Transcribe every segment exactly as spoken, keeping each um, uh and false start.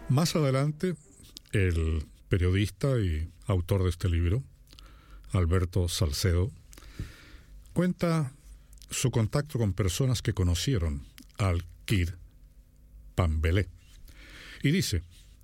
Más adelante, el periodista y autor de este libro, Alberto Salcedo, cuenta su contacto con personas que conocieron al Kid Pambelé. Y dice: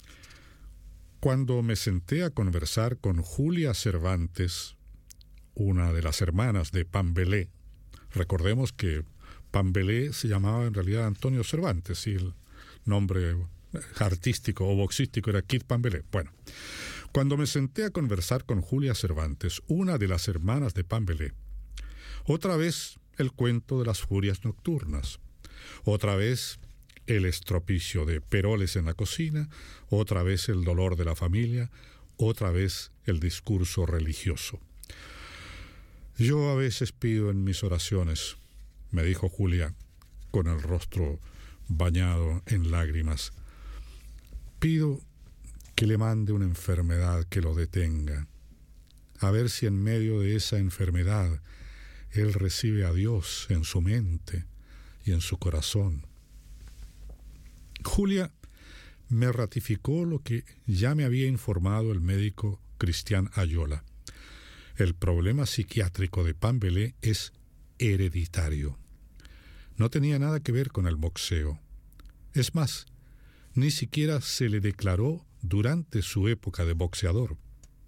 cuando me senté a conversar con Julia Cervantes, una de las hermanas de Pambelé, recordemos que Pambelé se llamaba en realidad Antonio Cervantes y el nombre artístico o boxístico era Kid Pambelé. Bueno, cuando me senté a conversar con Julia Cervantes, una de las hermanas de Pambelé, otra vez el cuento de las furias nocturnas, otra vez el estropicio de peroles en la cocina, otra vez el dolor de la familia, otra vez el discurso religioso. Yo a veces pido en mis oraciones, me dijo Julia, con el rostro bañado en lágrimas, pido que le mande una enfermedad que lo detenga, a ver si en medio de esa enfermedad él recibe a Dios en su mente y en su corazón. Julia me ratificó lo que ya me había informado el médico Cristian Ayola. El problema psiquiátrico de Pambelé es hereditario. No tenía nada que ver con el boxeo. Es más, ni siquiera se le declaró durante su época de boxeador.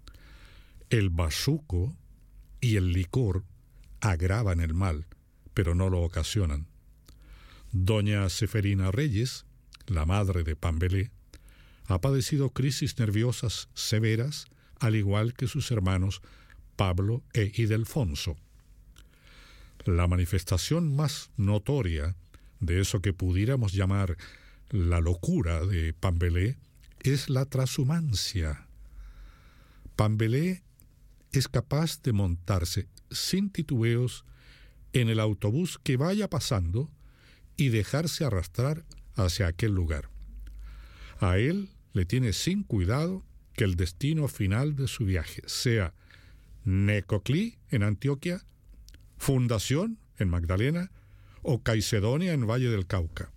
El bazuco y el licor agravan el mal, pero no lo ocasionan. Doña Seferina Reyes, la madre de Pambelé, ha padecido crisis nerviosas severas, al igual que sus hermanos Pablo e Ildefonso. La manifestación más notoria de eso que pudiéramos llamar la locura de Pambelé es la transhumancia. Pambelé es capaz de montarse sin titubeos en el autobús que vaya pasando y dejarse arrastrar hacia aquel lugar. A él le tiene sin cuidado que el destino final de su viaje sea Necoclí en Antioquia, Fundación en Magdalena o Caicedonia en Valle del Cauca.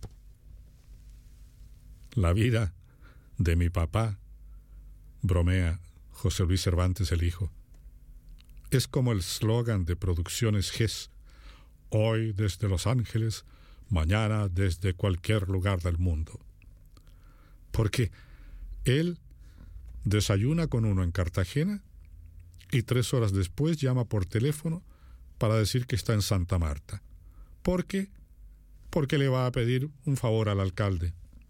La vida de mi papá, bromea José Luis Cervantes el hijo, es como el slogan de Producciones G E S: hoy desde Los Ángeles, mañana desde cualquier lugar del mundo. Porque él desayuna con uno en Cartagena y tres horas después llama por teléfono para decir que está en Santa Marta. ¿Por qué? Porque le va a pedir un favor al alcalde.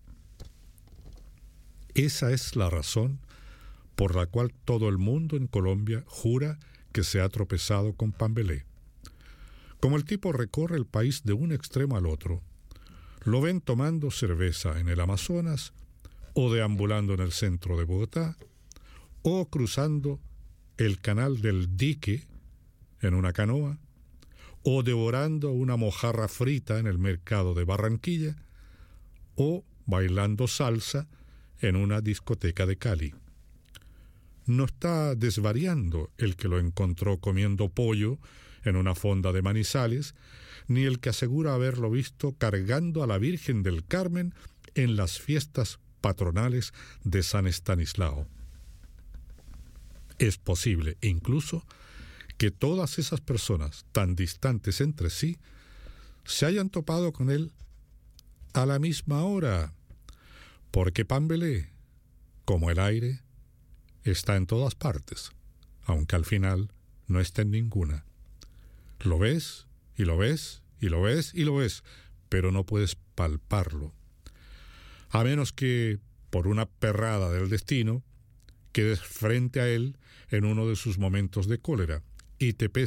Esa es la razón por la cual todo el mundo en Colombia jura que se ha tropezado con Pambelé. Como el tipo recorre el país de un extremo al otro, lo ven tomando cerveza en el Amazonas, o deambulando en el centro de Bogotá, o cruzando el canal del Dique en una canoa, o devorando una mojarra frita en el mercado de Barranquilla, o bailando salsa en una discoteca de Cali. No está desvariando el que lo encontró comiendo pollo en una fonda de Manizales, ni el que asegura haberlo visto cargando a la Virgen del Carmen en las fiestas patronales de San Estanislao. Es posible, incluso, que todas esas personas tan distantes entre sí se hayan topado con él a la misma hora, porque Pambelé, como el aire, está en todas partes, aunque al final no está en ninguna. Lo ves, y lo ves, y lo ves, y lo ves, pero no puedes palparlo. A menos que, por una perrada del destino, quedes frente a él en uno de sus momentos de cólera y te pese